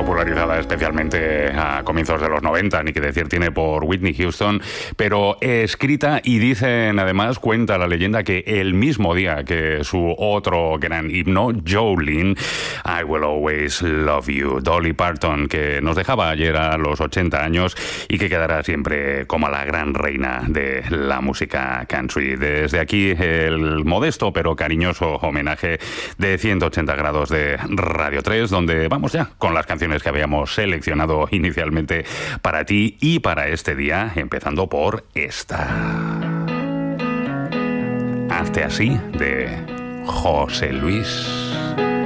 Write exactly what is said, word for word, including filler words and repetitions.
popularizada especialmente a comienzos de los noventa, ni que decir tiene por Whitney Houston, pero escrita y dicen, además, cuenta la leyenda que el mismo día que su otro gran himno, Jolene, I Will Always Love You, Dolly Parton, que nos dejaba ayer a los ochenta años y que quedará siempre como la gran reina de la música country. Desde aquí el modesto pero cariñoso homenaje de ciento ochenta grados de Radio tres, donde vamos ya con las canciones que habíamos seleccionado inicialmente para ti y para este día, empezando por esta. Hazte así, de José Luis.